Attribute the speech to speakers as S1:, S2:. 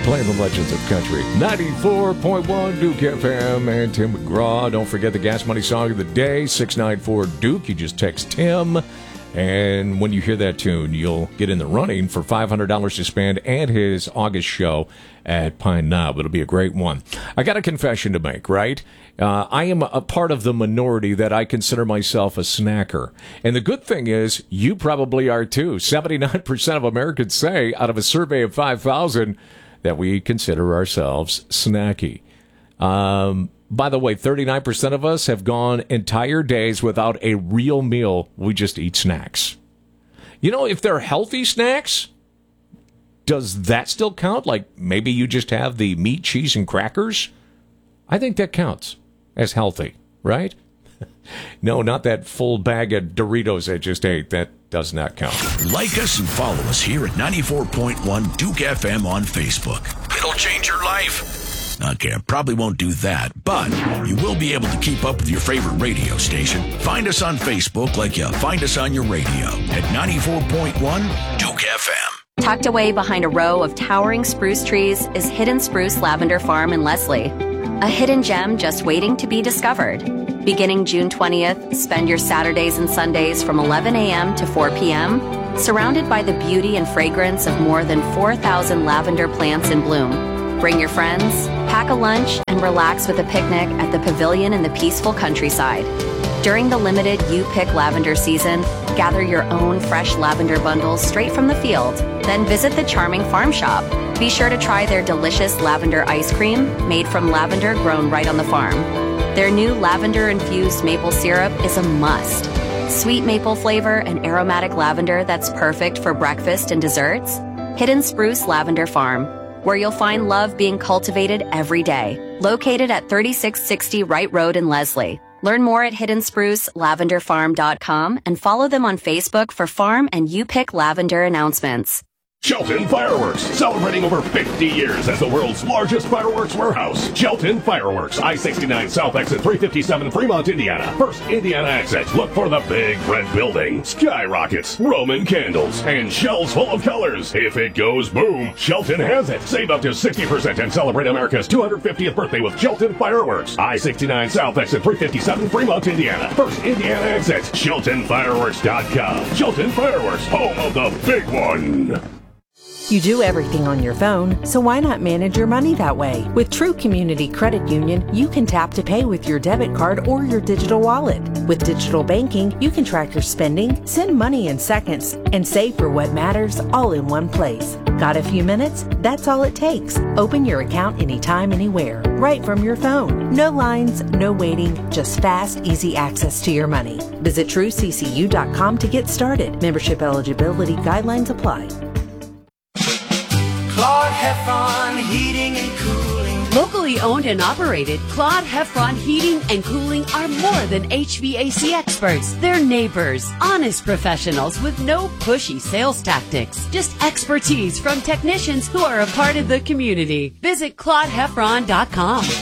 S1: playing the legends of country. 94.1 Duke FM and Tim McGraw. Don't forget the Gas Money Song of the Day, 694 Duke. You just text Tim, and when you hear that tune, you'll get in the running for $500 to spend and his August show at Pine Knob. It'll be a great one. I got a confession to make, right? I am a part of the minority that I consider myself a snacker. And the good thing is, you probably are too. 79% of Americans say, out of a survey of 5,000, that we consider ourselves snacky. By the way, 39% of us have gone entire days without a real meal. We just eat snacks. You know, if they're healthy snacks, does that still count? Like maybe you just have the meat, cheese, and crackers? I think that counts as healthy, right? No, not that full bag of Doritos I just ate. That does not count.
S2: Like us and follow us here at 94.1 Duke FM on Facebook. It'll change your life. Okay, I probably won't do that, but you will be able to keep up with your favorite radio station. Find us on Facebook like you find us on your radio at 94.1 Duke FM.
S3: Tucked away behind a row of towering spruce trees is Hidden Spruce Lavender Farm in Leslie. A hidden gem just waiting to be discovered. Beginning June 20th, spend your Saturdays and Sundays from 11 a.m. to 4 p.m. surrounded by the beauty and fragrance of more than 4,000 lavender plants in bloom. Bring your friends, pack a lunch, and relax with a picnic at the pavilion in the peaceful countryside. During the limited You Pick Lavender season, gather your own fresh lavender bundles straight from the field. Then visit the charming farm shop. Be sure to try their delicious lavender ice cream made from lavender grown right on the farm. Their new lavender-infused maple syrup is a must. Sweet maple flavor and aromatic lavender that's perfect for breakfast and desserts? Hidden Spruce Lavender Farm, where you'll find love being cultivated every day. Located at 3660 Wright Road in Leslie. Learn more at hiddensprucelavenderfarm.com and follow them on Facebook for farm and You Pick Lavender announcements.
S4: Shelton Fireworks, celebrating over 50 years as the world's largest fireworks warehouse. Shelton Fireworks, I-69 South Exit 357, Fremont, Indiana. First Indiana exit. Look for the big red building, skyrockets, Roman candles, and shells full of colors. If it goes boom, Shelton has it. Save up to 60% and celebrate America's 250th birthday with Shelton Fireworks. I-69 South Exit 357, Fremont, Indiana. First Indiana exit. SheltonFireworks.com. Shelton Fireworks, home of the big one.
S5: You do everything on your phone, so why not manage your money that way? With True Community Credit Union, you can tap to pay with your debit card or your digital wallet. With digital banking, you can track your spending, send money in seconds, and save for what matters all in one place. Got a few minutes? That's all it takes. Open your account anytime, anywhere, right from your phone. No lines, no waiting, just fast, easy access to your money. Visit TrueCCU.com to get started. Membership eligibility guidelines apply.
S6: Claude Heffron Heating and Cooling.
S7: Locally owned and operated, Claude Heffron Heating and Cooling are more than HVAC experts. They're neighbors, honest professionals with no pushy sales tactics. Just expertise from technicians who are a part of the community. Visit ClaudeHeffron.com.